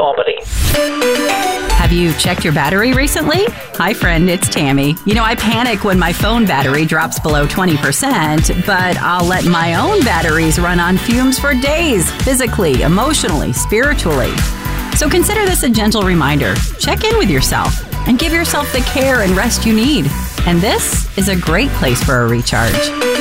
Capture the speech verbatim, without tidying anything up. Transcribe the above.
vomiting. Have you checked your battery recently? Hi, friend, it's Tammy. You know, I panic when my phone battery drops below twenty percent, but I'll let my own batteries run on fumes for days, physically, emotionally, spiritually. So consider this a gentle reminder. Check in with yourself and give yourself the care and rest you need. And this is a great place for a recharge.